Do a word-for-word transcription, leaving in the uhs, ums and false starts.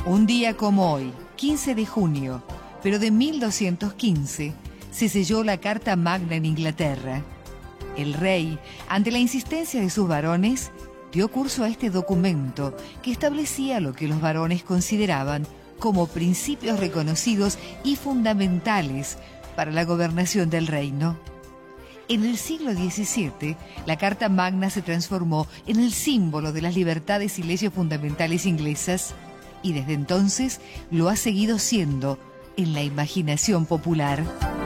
Un día como hoy, quince de junio, pero de mil doscientos quince, se selló la Carta Magna en Inglaterra. El rey, ante la insistencia de sus varones, dio curso a este documento que establecía lo que los varones consideraban como principios reconocidos y fundamentales para la gobernación del reino. En el siglo diecisiete, la Carta Magna se transformó en el símbolo de las libertades y leyes fundamentales inglesas, y desde entonces lo ha seguido siendo en la imaginación popular.